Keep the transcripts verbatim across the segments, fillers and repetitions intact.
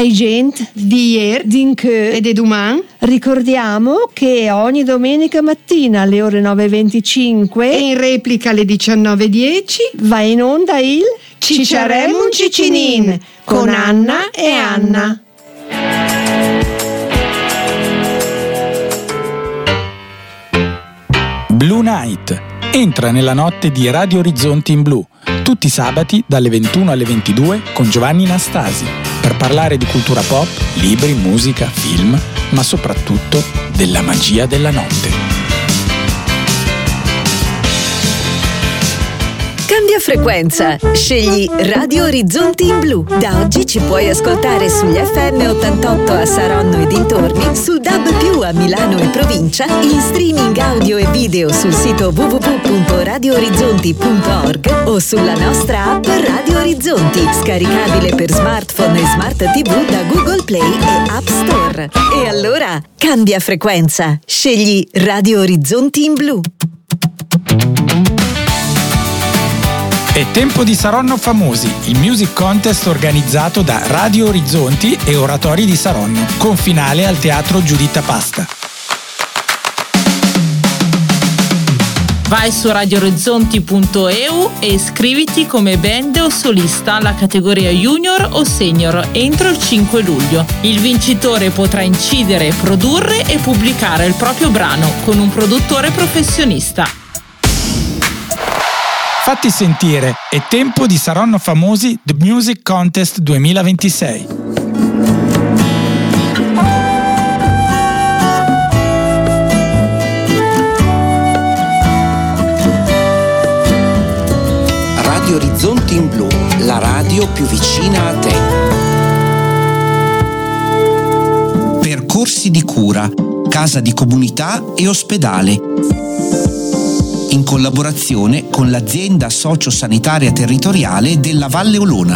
ai gente di ieri d'Inchè e di domani. Ricordiamo che ogni domenica mattina alle ore nove e venticinque e in replica alle diciannove e dieci va in onda il Cicciaremo un Ciccinin con Anna e Anna. Blue Night. Entra nella notte di Radio Orizzonti in Blu, tutti i sabati dalle ventuno alle ventidue con Giovanni Nastasi, per parlare di cultura pop, libri, musica, film, ma soprattutto della magia della notte. Cambia frequenza, scegli Radio Orizzonti in Blu. Da oggi ci puoi ascoltare sugli effe emme ottantotto a Saronno e dintorni, sul D A B più a Milano e provincia, in streaming audio e video sul sito w w w punto radio orizzonti punto org o sulla nostra app Radio Orizzonti, scaricabile per smartphone e smart tivù da Google Play e App Store. E allora, cambia frequenza, scegli Radio Orizzonti in Blu. È tempo di Saronno Famosi, il music contest organizzato da Radio Orizzonti e Oratori di Saronno, con finale al Teatro Giuditta Pasta. Vai su radio orizzonti punto e u e iscriviti come band o solista alla categoria junior o senior entro il cinque luglio. Il vincitore potrà incidere, produrre e pubblicare il proprio brano con un produttore professionista. Fatti sentire, è tempo di Saronno Famosi The Music Contest duemilaventisei. Radio Orizzonti in Blu, la radio più vicina a te. Percorsi di cura, casa di comunità e ospedale. In collaborazione con l'azienda sociosanitaria territoriale della Valle Olona.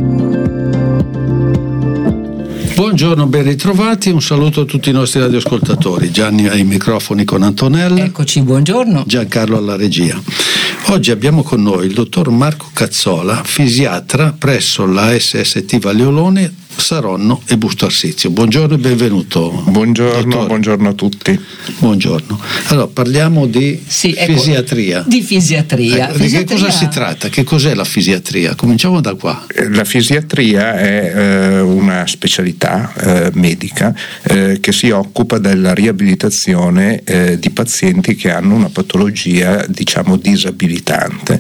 Buongiorno, ben ritrovati, un saluto a tutti i nostri radioascoltatori. Gianni ai microfoni con Antonella. Eccoci, buongiorno. Giancarlo alla regia. Oggi abbiamo con noi il dottor Marco Cazzola, fisiatra presso la esse esse ti Valle Olone, Saronno e Busto Arsizio. Buongiorno e benvenuto. Buongiorno, dottore. Buongiorno a tutti. Buongiorno. Allora, parliamo di sì, ecco, fisiatria. Di fisiatria. Ecco, fisiatria. Di che cosa si tratta? Che cos'è la fisiatria? Cominciamo da qua. La fisiatria è eh, una specialità eh, medica eh, che si occupa della riabilitazione eh, di pazienti che hanno una patologia, diciamo, disabilitante.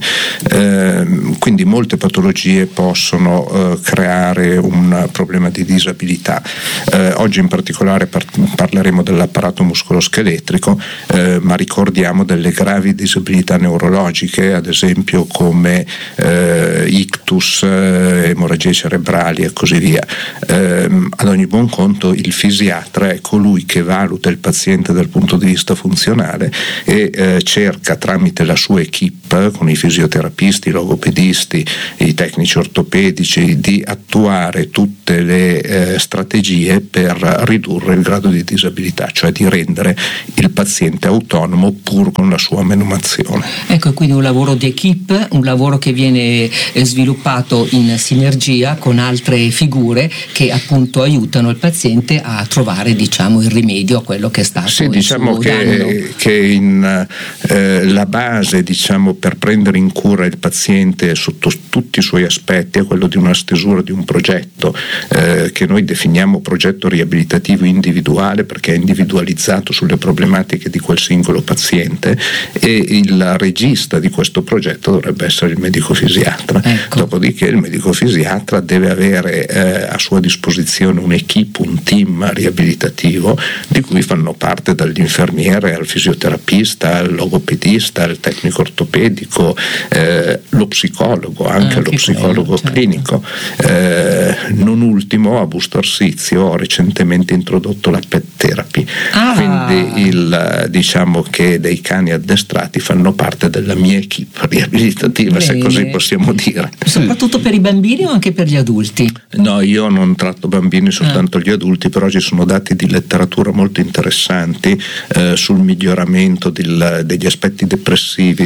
Eh, quindi molte patologie possono eh, creare un problema di disabilità. Eh, oggi in particolare par- parleremo dell'apparato muscoloscheletrico, eh, ma ricordiamo delle gravi disabilità neurologiche, ad esempio come eh, ictus, eh, emorragie cerebrali e così via. Eh, ad ogni buon conto il fisiatra è colui che valuta il paziente dal punto di vista funzionale e eh, cerca tramite la sua equipe, con i fisioterapisti, i logopedisti, i tecnici ortopedici, di attuare tutte le eh, strategie per ridurre il grado di disabilità, cioè di rendere il paziente autonomo pur con la sua menomazione. Ecco, quindi un lavoro di equipe, un lavoro che viene eh, sviluppato in sinergia con altre figure che appunto aiutano il paziente a trovare, diciamo, il rimedio a quello che è stato sì, il diciamo suo che, danno. che in eh, la base, diciamo, per prendere in cura il paziente sotto tutti i suoi aspetti è quello di una stesura di un progetto eh, che noi definiamo progetto riabilitativo individuale, perché è individualizzato sulle problematiche di quel singolo paziente, e il regista di questo progetto dovrebbe essere il medico fisiatra. Ecco. Dopodiché il medico fisiatra deve avere eh, a sua disposizione un'equipe, un team riabilitativo di cui fanno parte dall'infermiere al fisioterapista, al logopedista, al tecnico ortopedico, eh, lo psicologo, anche, anche lo psicologo quello, clinico. Certo. Eh, non ultimo, a Busto Arsizio ho recentemente introdotto la pet therapy, ah. quindi il, diciamo che dei cani addestrati fanno parte della mia equipe riabilitativa. Bene. Se così possiamo dire. Soprattutto per i bambini o anche per gli adulti? No, io non tratto bambini, soltanto ah. gli adulti, però ci sono dati di letteratura molto interessanti eh, sul miglioramento del, degli aspetti depressivi, soprattutto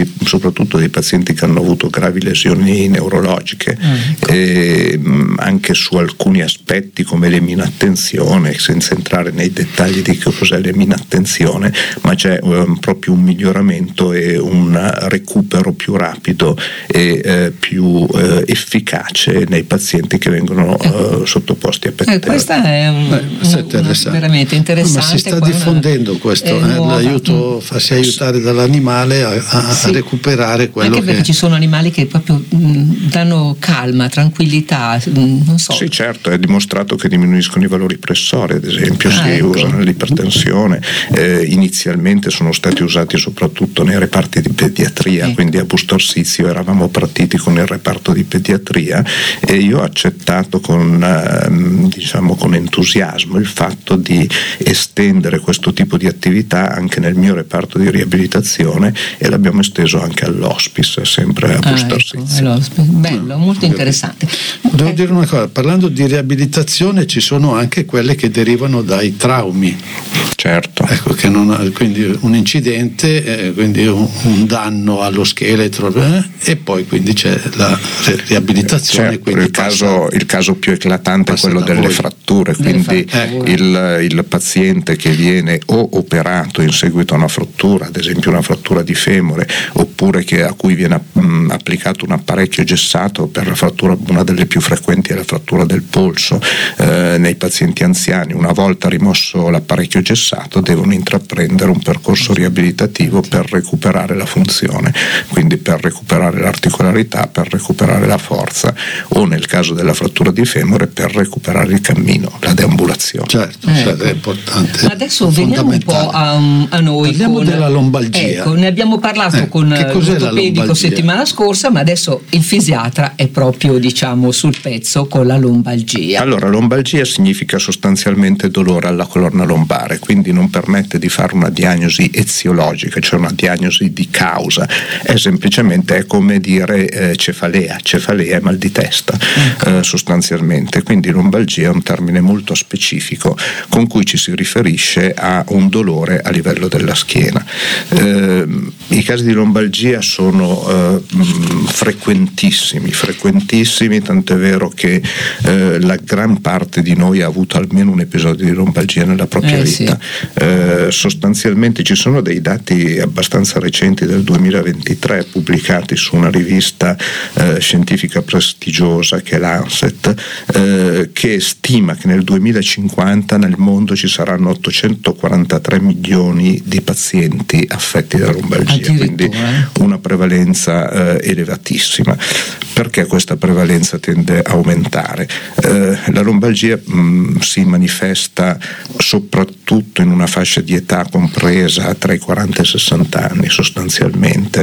soprattutto dei pazienti che hanno avuto gravi lesioni neurologiche, ah, ecco. e mh, anche su alcuni aspetti come l'eminattenzione, senza entrare nei dettagli di che cos'è l'eminattenzione, ma c'è um, proprio un miglioramento e un recupero più rapido e eh, più eh, efficace nei pazienti che vengono eh, sottoposti a P E T. Eh, questa è, un, eh, un, veramente interessante. Ma si sta diffondendo una, questo, eh, l'aiuto, farsi aiutare dall'animale a, a, sì. a recuperare quello anche perché che... ci sono animali che proprio mh, danno calma, tranquillità, mh, non so. Sì, certo, è dimostrato che diminuiscono i valori pressori, ad esempio, ah, si ecco. usano nell'ipertensione, eh, inizialmente sono stati usati soprattutto nei reparti di pediatria, eh. quindi a Busto Arsizio eravamo partiti con il reparto di pediatria e io ho accettato con, eh, diciamo, con entusiasmo il fatto di estendere questo tipo di attività anche nel mio reparto di riabilitazione e l'abbiamo esteso anche all'hospice, sempre a Busto Arsizio. Ah, ecco, bello, molto interessante. Devo dire una cosa, parlando di riabilitazione ci sono anche quelle che derivano dai traumi. Certo. Ecco, che non ha, quindi un incidente, eh, quindi un, un danno allo scheletro eh, e poi quindi c'è la riabilitazione. Certo, quindi il, caso, il caso più eclatante è quello delle voi. fratture, quindi ecco. il, il paziente che viene o operato in seguito a una frattura, ad esempio una frattura di femore, oppure che, a cui viene mh, applicato un apparecchio gessato per la frattura, una delle più frequenti è la frattura del polso, eh, nei pazienti anziani, una volta rimosso l'apparecchio gessato devono intraprendere un percorso riabilitativo per recuperare la funzione, quindi per recuperare l'articolarità, per recuperare la forza, o nel caso della frattura di femore per recuperare il cammino, la deambulazione. Certo, ecco. certo, è importante. Ma adesso veniamo un po' a, a noi. Parliamo con, della lombalgia. Ecco, ne abbiamo parlato eh, con l'ortopedico settimana scorsa, ma adesso il fisiatra è proprio, diciamo, sul pezzo con la lombalgia. Allora, lombalgia significa sostanzialmente dolore alla colonna lombare, quindi non permette di fare una diagnosi eziologica, cioè una diagnosi di causa, è semplicemente è come dire eh, cefalea, cefalea è mal di testa, eh, sostanzialmente, quindi lombalgia è un termine molto specifico con cui ci si riferisce a un dolore a livello della schiena. Eh, i casi di lombalgia sono eh, frequentissimi, frequentissimi, tant'è vero che eh, la gran parte di noi ha avuto almeno un episodio di lombalgia nella propria eh, vita. Sì. Eh, sostanzialmente ci sono dei dati abbastanza recenti del duemilaventitré pubblicati su una rivista eh, scientifica prestigiosa che è l'Ancet, eh, che stima che nel duemilacinquanta nel mondo ci saranno ottocentoquarantatré milioni di pazienti affetti da lombalgia, quindi una prevalenza eh, elevatissima. Perché questa prevalenza tende a aumentare? Eh, la lombalgia mh, si manifesta soprattutto in una fascia di età compresa tra i quaranta e i sessanta anni sostanzialmente.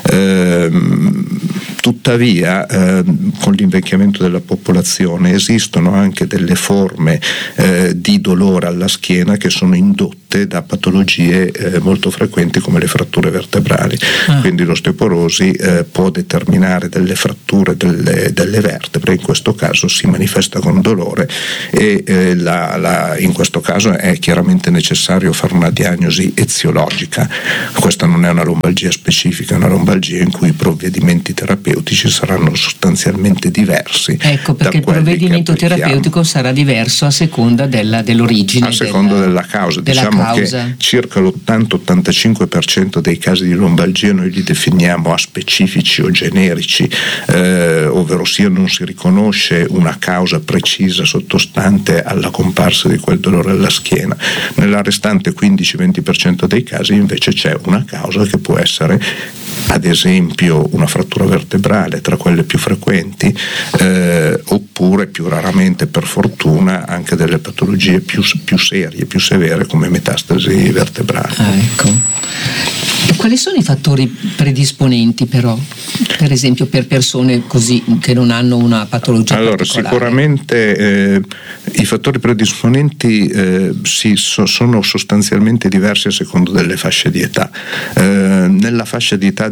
Eh, tuttavia eh, con l'invecchiamento della popolazione esistono anche delle forme eh, di dolore alla schiena che sono indotte da patologie eh, molto frequenti come le fratture vertebrali, ah. quindi l'osteoporosi eh, può determinare delle fratture delle, delle vertebre, in questo caso si manifesta con dolore e eh, la, la, in questo caso è chiaramente necessario fare una diagnosi eziologica. Questa non è una lombalgia specifica, è una lombalgia in cui i provvedimenti terapeutici saranno sostanzialmente diversi. Ecco, perché il provvedimento terapeutico sarà diverso a seconda della, dell'origine, a seconda della, della causa. Della diciamo causa. Che circa l'ottanta ottantacinque per cento dei casi di lombalgia noi li definiamo aspecifici o generici, eh, ovvero sia non si riconosce una causa precisa sottostante alla comparsa di quel dolore alla schiena. Nella restante quindici venti per cento dei casi invece c'è una causa che può essere ad esempio una frattura vertebrale tra quelle più frequenti, eh, oppure più raramente, per fortuna, anche delle patologie più, più serie, più severe come metastasi vertebrali. Ah, ecco. E quali sono i fattori predisponenti però, per esempio per persone così che non hanno una patologia allora, particolare? Sicuramente eh, i fattori predisponenti eh, si, so, sono sostanzialmente diversi a secondo delle fasce di età. Eh, nella fascia di età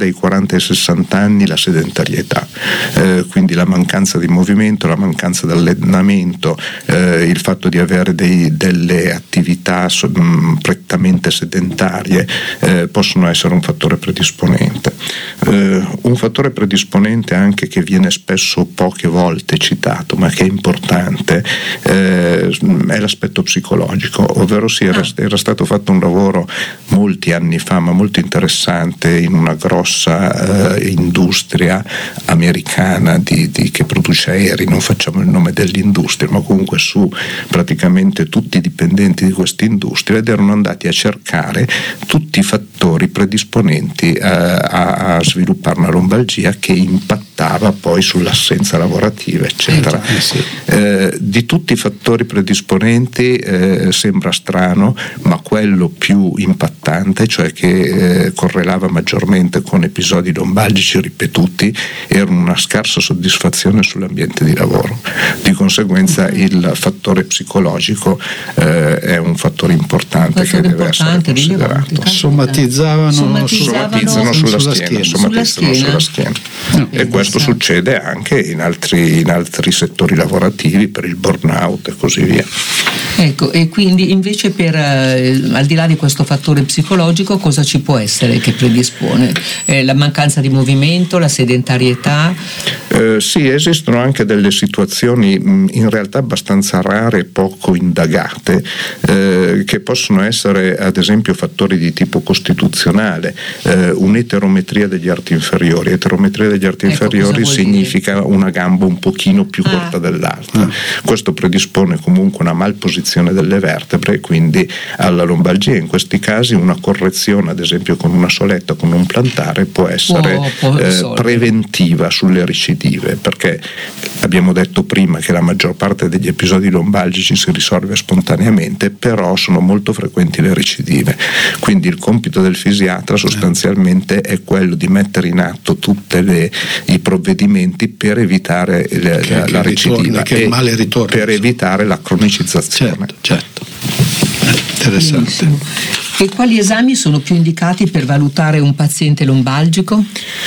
dai quaranta ai sessanta anni la sedentarietà, eh, quindi la mancanza di movimento, la mancanza di allenamento, eh, il fatto di avere dei, delle attività so, mh, prettamente sedentarie eh, possono essere un fattore predisponente. Eh, un fattore predisponente anche che viene spesso poche volte citato ma che è importante eh, è l'aspetto psicologico, ovvero sì, era, era stato fatto un lavoro molti anni fa ma molto interessante in una grossa eh, industria americana di, di, che produce aerei, non facciamo il nome dell'industria, ma comunque su praticamente tutti i dipendenti di questa industria, ed erano andati a cercare tutti i fattori predisponenti eh, a, a sviluppare una lombalgia che impattava poi sull'assenza lavorativa, eccetera. Eh, sì. eh, di tutti i fattori predisponenti eh, sembra strano, ma quello più impattante, cioè che eh, correlava maggiormente con episodi lombalgici ripetuti, era una scarsa soddisfazione sull'ambiente di lavoro. Di conseguenza il fattore psicologico eh, è un fattore importante fattore che deve importante, essere considerato. Somatizzavano, Somatizzavano sulla, sulla schiena, schiena. somatizzano sulla schiena. No. E questo succede anche in altri, in altri settori lavorativi, per il burnout e così via. Ecco, e quindi invece per eh, al di là di questo fattore psicologico, cosa ci può essere che predispone? Eh, la mancanza di movimento, la sedentarietà? Eh, sì, esistono anche delle situazioni mh, in realtà abbastanza rare e poco indagate, eh, che possono essere ad esempio fattori di tipo costituzionale, eh, un'eterometria degli arti inferiori. Eterometria degli arti ecco, inferiori significa dire? Una gamba un pochino più corta ah. dell'altra. Ah. Questo predispone comunque una malposizione delle vertebre e quindi alla lombalgia. In questi casi una correzione, ad esempio con una soletta, con un plantare, può essere oh, eh, preventiva sulle recidive, perché abbiamo detto prima che la maggior parte degli episodi lombalgici si risolve spontaneamente, però sono molto frequenti le recidive. Quindi il compito del fisiatra sostanzialmente è quello di mettere in atto tutti i provvedimenti per evitare le, che, la, che la recidiva ritorna, che e il male ritorna, per evitare la cronicizzazione. Certo, certo. Interessante. Benissimo. E quali esami sono più indicati per valutare un paziente lombalgico?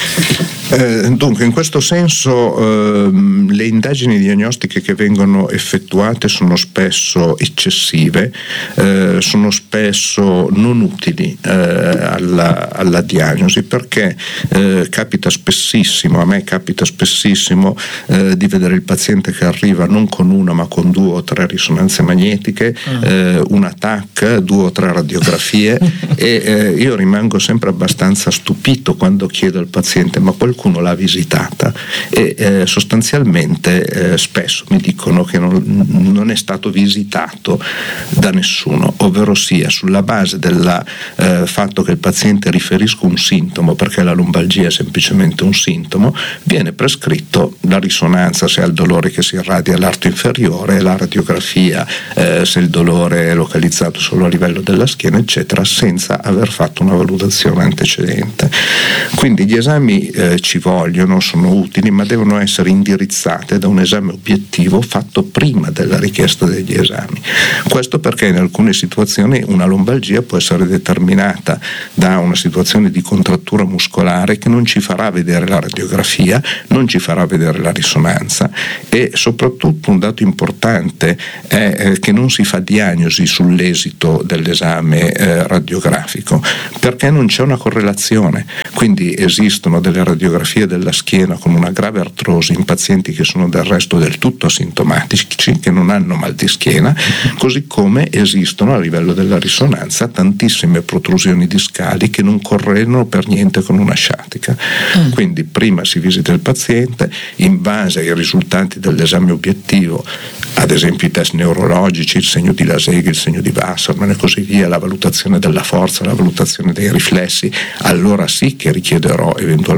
Eh, dunque, in questo senso eh, le indagini diagnostiche che vengono effettuate sono spesso eccessive, eh, sono spesso non utili eh, alla, alla diagnosi, perché eh, capita spessissimo, a me capita spessissimo eh, di vedere il paziente che arriva non con una ma con due o tre risonanze magnetiche, ah. eh, una T A C, due o tre radiografie e eh, io rimango sempre abbastanza stupito quando chiedo al paziente: ma qualcuno l'ha visitata? E eh, sostanzialmente eh, spesso mi dicono che non, non è stato visitato da nessuno, ovvero sia sulla base del eh, fatto che il paziente riferisca un sintomo, perché la lombalgia è semplicemente un sintomo, viene prescritto la risonanza se ha il dolore che si irradia all'arto inferiore, la radiografia eh, se il dolore è localizzato solo a livello della schiena, eccetera, senza aver fatto una valutazione antecedente. Quindi gli esami eh, ci vogliono, sono utili, ma devono essere indirizzate da un esame obiettivo fatto prima della richiesta degli esami. Questo perché in alcune situazioni una lombalgia può essere determinata da una situazione di contrattura muscolare che non ci farà vedere la radiografia, non ci farà vedere la risonanza, e soprattutto un dato importante è eh, che non si fa diagnosi sull'esito dell'esame eh, radiografico, perché non c'è una correlazione. Quindi esistono delle radiografie della schiena con una grave artrosi in pazienti che sono del resto del tutto asintomatici, che non hanno mal di schiena, così come esistono a livello della risonanza tantissime protrusioni discali che non correlano per niente con una sciatica. Mm. Quindi prima si visita il paziente, in base ai risultati dell'esame obiettivo, ad esempio i test neurologici, il segno di Laseghe, il segno di Wassermann e così via, la valutazione della forza, la valutazione dei riflessi, allora sì che richiederò eventualmente una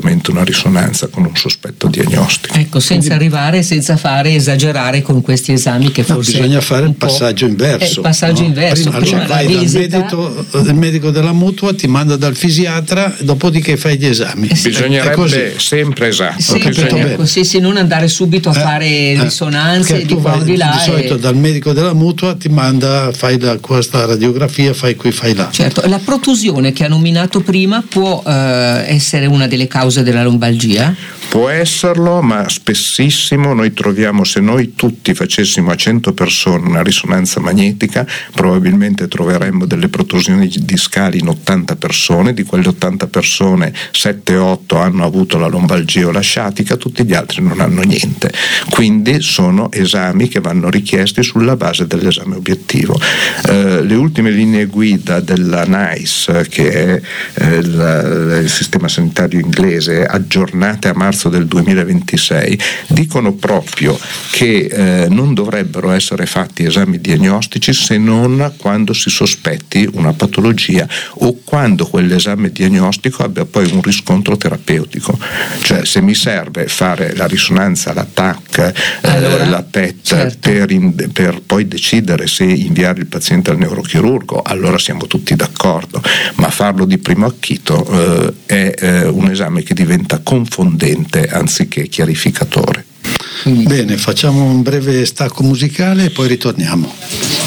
risonanza con un sospetto diagnostico. Ecco, senza Quindi, arrivare, senza fare esagerare con questi esami che forse no, bisogna fare il passaggio inverso. Il passaggio no? inverso. Prima, Prima allora vai dal medico, il medico della mutua ti manda dal fisiatra, dopodiché fai gli esami. Eh sì, Bisognerebbe sempre esatto. Sì, bisogna... ecco, sì, sì, non andare subito a eh, fare eh, risonanze di qua o di là. Di solito e... dal medico della mutua ti manda, fai la, questa radiografia, fai qui, fai là. Certo, la protusione che ha nominato prima può eh, essere una delle cause della lombalgia? Può esserlo, ma spessissimo noi troviamo, se noi tutti facessimo a cento persone una risonanza magnetica, probabilmente troveremmo delle protusioni discali in ottanta persone, di quelle ottanta persone sette otto hanno avuto la lombalgia o la sciatica, tutti gli altri non hanno niente. Quindi sono esami che vanno richiesti sulla base dell'esame obiettivo. Eh, le ultime linee guida della NICE, che è eh, il, il sistema sanitario inglese, aggiornate a marzo del duemilaventisei, dicono proprio che eh, non dovrebbero essere fatti esami diagnostici se non quando si sospetti una patologia o quando quell'esame diagnostico abbia poi un riscontro terapeutico. Cioè, se mi serve fare la risonanza, la T A C, allora, eh, la P E T, certo, per, in, per poi decidere se inviare il paziente al neurochirurgo, allora siamo tutti d'accordo, ma farlo di primo acchito eh, è eh, un esame che diventa confondente anziché chiarificatore. Bene, facciamo un breve stacco musicale e poi ritorniamo.